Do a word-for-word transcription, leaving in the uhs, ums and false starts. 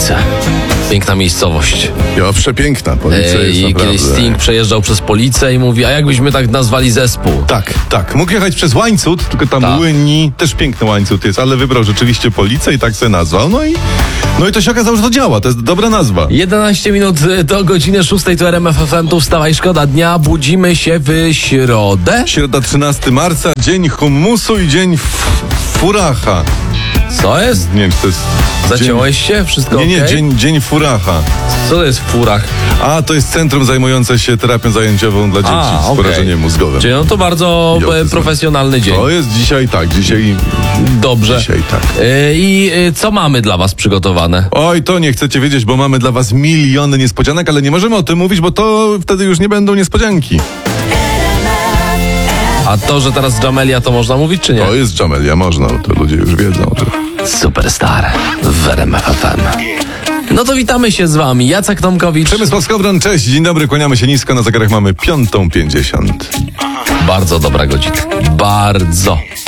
Police. Piękna miejscowość. Ja, przepiękna, Police jest I naprawdę. kiedyś Sting przejeżdżał przez Policę i mówi, a jakbyśmy tak nazwali zespół? Tak, tak. Mógł jechać przez Łańcut, tylko tam Tak. Łyni, też piękny Łańcut jest, ale wybrał rzeczywiście Policę i tak se nazwał. No i, no i to się okazało, że to działa, to jest dobra nazwa. jedenaście minut do godziny szóstej, to R M F F M, tu wstawaj, szkoda dnia, budzimy się w środę. Środa trzynastego marca, dzień hummusu i dzień f- furacha. Co jest? Nie wiem, czy to jest... Zaciąłeś się? Wszystko Dzień... Nie, nie, okej? dzień, dzień furacha. Co to jest w furach? A, to jest centrum zajmujące się terapią zajęciową dla dzieci A, z okej. porażeniem mózgowym. Czyli no to bardzo I e, autyzmem. profesjonalny dzień. To jest dzisiaj tak, dzisiaj... Dobrze. Dzisiaj tak. E, I e, co mamy dla was przygotowane? Oj, to nie chcecie wiedzieć, bo mamy dla was miliony niespodzianek, ale nie możemy o tym mówić, bo to wtedy już nie będą niespodzianki. A to, że teraz Jamelia, to można mówić, czy nie? To jest Jamelia, można, to ludzie już wiedzą, że... Superstar w R M F F M. No to witamy się z wami. Jacek Tomkowicz. Przemysław Skowron, cześć, dzień dobry, kłaniamy się nisko, na zegarach mamy piątą pięćdziesiąt. Bardzo dobra godzina. Bardzo.